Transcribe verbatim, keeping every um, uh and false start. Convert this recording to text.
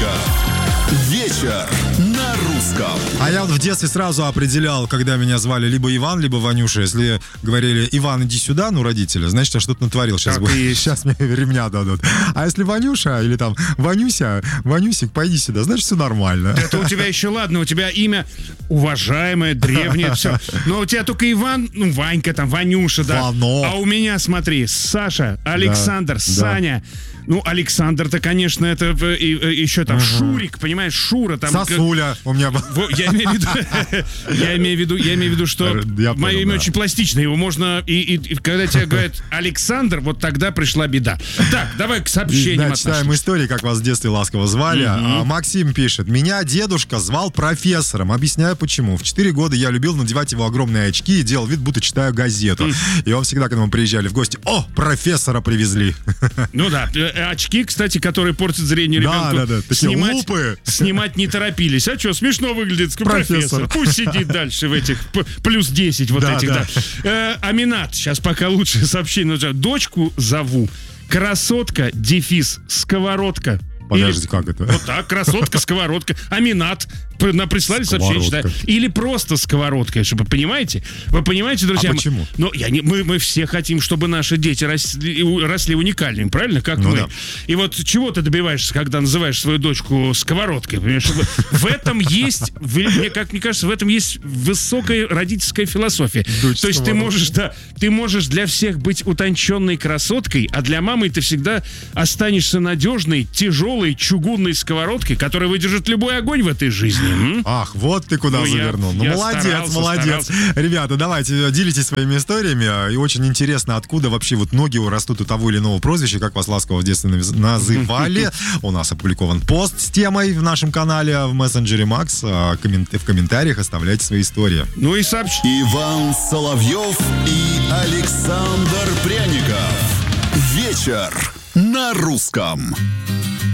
Пряников. Вечер на русском. А я вот в детстве сразу определял, когда меня звали либо Иван, либо Ванюша. Если говорили: Иван, иди сюда, ну, родители, значит, я что-то натворил. Сейчас, будет, сейчас мне ремня дадут. А если Ванюша или там Ванюся, Ванюсик, пойди сюда, значит, все нормально. Это у тебя еще ладно, у тебя имя уважаемое, древнее, все. Но у тебя только Иван, ну, Ванька там, Ванюша, да. Вано. А у меня, смотри, Саша, Александр, Да, Саня. Ну, Александр-то, конечно, это и, и, еще там uh-huh. Шурик, понимаешь, Шура там. Сосуля у меня. Я имею в виду, я имею в виду, я имею в виду, что я мое понял, имя да. очень пластичное, его можно и, и, и когда тебе говорят Александр, вот тогда пришла беда. Так, давай к сообщениям. Да, читаем истории, как вас в детстве ласково звали. Uh-huh. А, Максим пишет: меня дедушка звал профессором. Объясняю почему. В четыре года я любил надевать его огромные очки и делал вид, будто читаю газету. Uh-huh. И он всегда, когда мы приезжали в гости: о, профессора привезли. Ну да, очки, кстати, которые портят зрение ребенку, да, да, да. снимать, лупы. снимать не торопились. А что, смешно выглядит профессор. профессор. Пусть сидит дальше в этих плюс десять вот да, этих, да. да. Э, Аминат, сейчас пока лучше сообщение. Дочку зову красотка, дефис, сковородка. Подожди, Или, как это? Вот так, красотка, сковородка. Аминат. На прислали сообщение, да. Или просто сковородка, чтобы, понимаете? Вы понимаете, друзья? А почему? Ну, я не, мы, мы все хотим, чтобы наши дети росли, росли уникальными, правильно? Как ну, мы. Да. И вот чего ты добиваешься, когда называешь свою дочку сковородкой? Понимаешь? В этом есть, мне, как мне кажется, в этом есть высокая родительская философия. Дочь То есть ты можешь, да, ты можешь для всех быть утонченной красоткой, а для мамы ты всегда останешься надежной, тяжелой, чугунной сковородкой, которая выдержит любой огонь в этой жизни. Ах, вот ты куда ну, завернул. Я, ну, я молодец, старался, молодец. Старался. Ребята, давайте, делитесь своими историями. И очень интересно, откуда вообще вот ноги растут у того или иного прозвища, как вас ласково в детстве называли. У нас опубликован пост с темой в нашем канале в мессенджере Макс. В комментариях оставляйте свои истории. Ну и сообщ... Иван Соловьев и Александр Пряников. Вечер на русском.